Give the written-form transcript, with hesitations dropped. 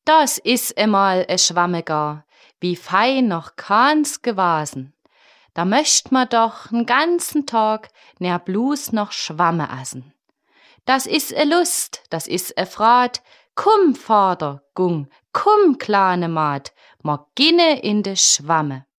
Das is emal e Schwamme gar, wie fein noch keins gewasen. Da möcht ma doch n ganzen Tag ner blus noch Schwamme essen. Das is e Lust, das is e Frat, kumm, Vater, Gung, kumm, kleine Maat, ma ginne in de Schwamme.